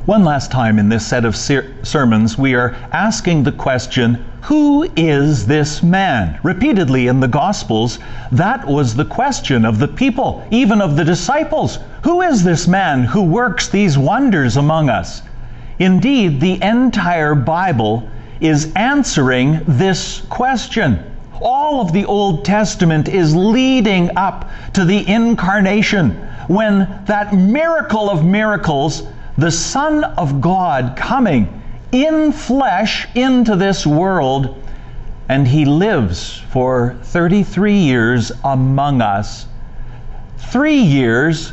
One last time in this set of sermons, we are asking the question, who is this man? Repeatedly in the Gospels, that was the question of the people, even of the disciples. Who is this man who works these wonders among us? Indeed, the entire Bible is answering this question. All of the Old Testament is leading up to the incarnation, when that miracle of miracles, the Son of God coming in flesh into this world, and he lives for 33 years among us. 3 years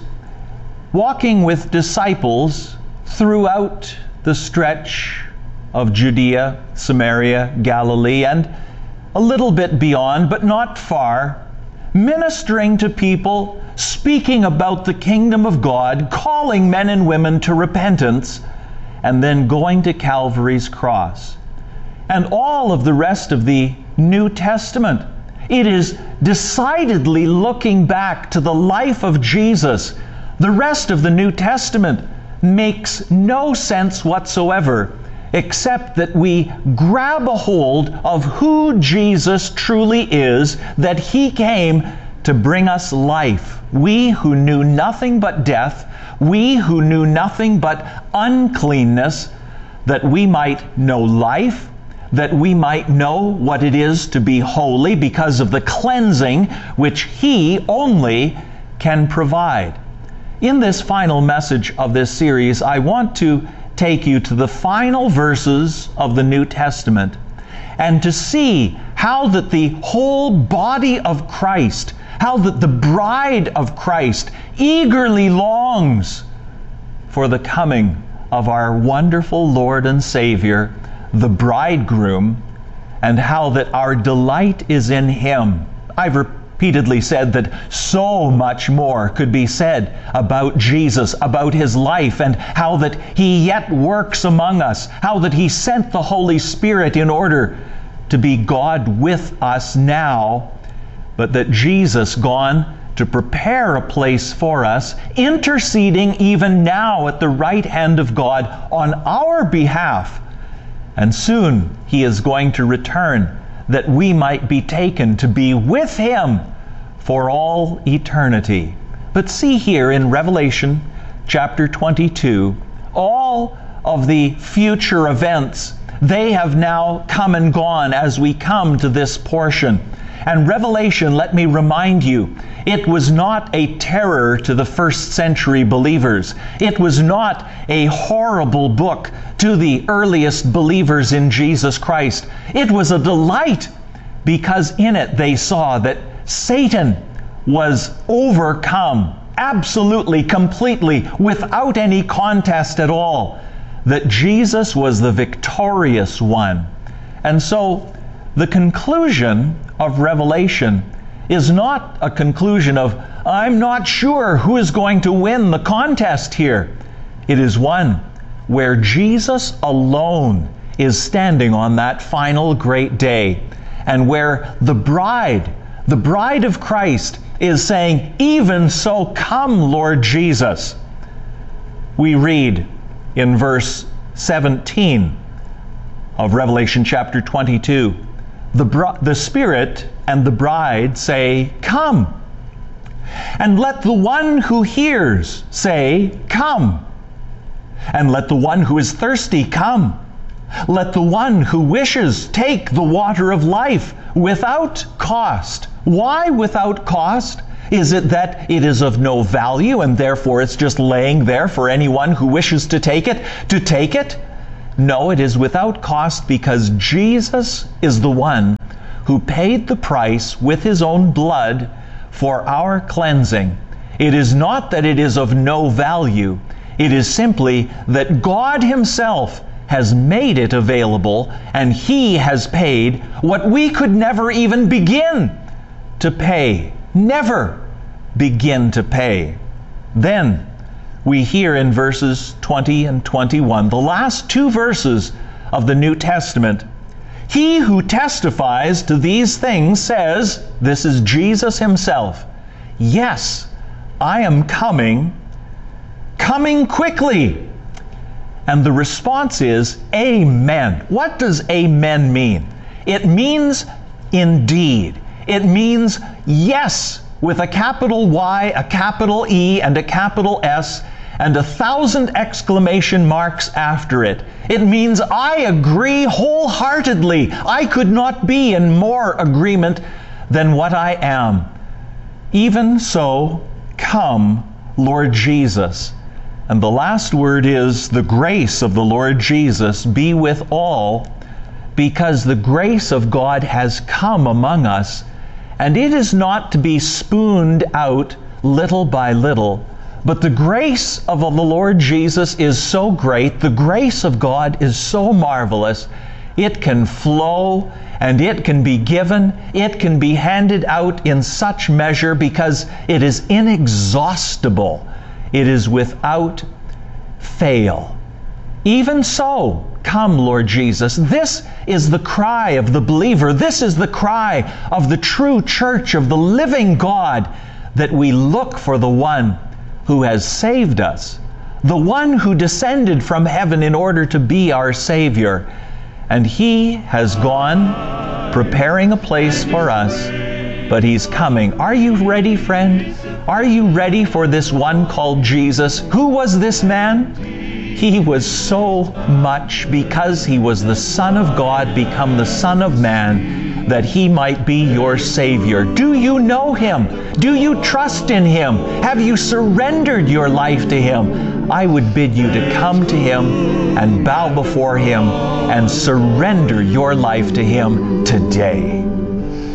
walking with disciples throughout the stretch of Judea, Samaria, Galilee, and a little bit beyond, but not far, ministering to people, speaking about the kingdom of God, calling men and women to repentance, and then going to Calvary's cross. And all of the rest of the New Testament, it is decidedly looking back to the life of Jesus. The rest of the New Testament makes no sense whatsoever, except that we grab a hold of who Jesus truly is, that he came to bring us life. We who knew nothing but death, we who knew nothing but uncleanness, that we might know life, that we might know what it is to be holy because of the cleansing which he only can provide. In this final message of this series, I want to take you to the final verses of the New Testament and to see how that the whole body of Christ, how that the bride of Christ eagerly longs for the coming of our wonderful Lord and Savior, the bridegroom, and how that our delight is in him. I've repeatedly said that so much more could be said about Jesus, about his life, and how that he yet works among us, how that he sent the Holy Spirit in order to be God with us now, but that Jesus gone to prepare a place for us, interceding even now at the right hand of God on our behalf. And soon he is going to return, that we might be taken to be with him for all eternity. But see here in Revelation chapter 22, all of the future events, they have now come and gone as we come to this portion. And Revelation, let me remind you, it was not a terror to the first century believers. It was not a horrible book to the earliest believers in Jesus Christ. It was a delight, because in it they saw that Satan was overcome, absolutely, completely, without any contest at all. That Jesus was the victorious one. And so the conclusion of Revelation is not a conclusion of, I'm not sure who is going to win the contest here. It is one where Jesus alone is standing on that final great day, and where the bride of Christ is saying, even so, come, Lord Jesus. We read in verse 17 of Revelation chapter 22, the Spirit and the bride say, come. And let the one who hears say, come. And let the one who is thirsty come. Let the one who wishes take the water of life without cost. Why without cost? Is it that it is of no value and therefore it's just laying there for anyone who wishes to take it to take it? No, it is without cost because Jesus is the one who paid the price with his own blood for our cleansing. It is not that it is of no value. It is simply that God himself has made it available, and he has paid what we could never even begin to pay. Never begin to pay. Then we hear in verses 20 and 21, the last two verses of the New Testament, he who testifies to these things says, this is Jesus himself, yes, I am coming quickly. And the response is, Amen. What does amen mean? It means indeed. It means yes, with a capital Y, a capital E, and a capital S, and 1,000 exclamation marks after it. It means I agree wholeheartedly. I could not be in more agreement than what I am. Even so, come, Lord Jesus. And the last word is, the grace of the Lord Jesus be with all, because the grace of God has come among us, and it is not to be spooned out little by little, but the grace of the Lord Jesus is so great, the grace of God is so marvelous, it can flow and it can be given, it can be handed out in such measure because it is inexhaustible. It is without fail. Even so, come, Lord Jesus. This is the cry of the believer. This is the cry of the true church of the living God, that we look for the one who has saved us, the one who descended from heaven in order to be our Savior. And He has gone preparing a place for us, but He's coming. Are you ready, friend? Are you ready for this one called Jesus? Who was this man? He was so much, because He was the Son of God, become the Son of Man, that He might be your Savior. Do you know Him? Do you trust in Him? Have you surrendered your life to Him? I would bid you to come to Him and bow before Him and surrender your life to Him today.